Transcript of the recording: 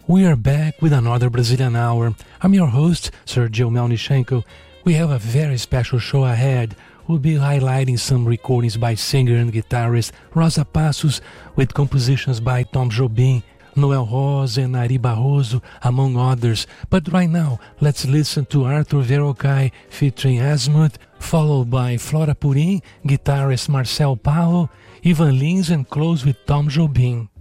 We are back with another Brazilian Hour. I'm your host, Sergio Melnichenko. We have a very special show ahead. We'll be highlighting some recordings by singer and guitarist Rosa Passos with compositions by Tom Jobim, Noel Rosa and Ari Barroso, among others. But right now, let's listen to Arthur Verocai featuring Azimuth, followed by Flora Purim, guitarist Marcel Paulo, Ivan Lins, and close with Tom Jobim.